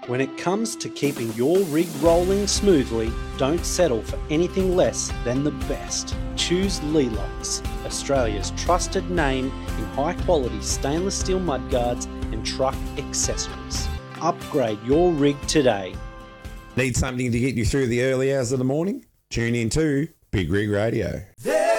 When it comes to keeping your rig rolling smoothly, don't settle for anything less than the best. Choose Lelux, Australia's trusted name in high-quality stainless steel mudguards and truck accessories. Upgrade your rig today. Need something to get you through the early hours of the morning? Tune in to Big Rig Radio.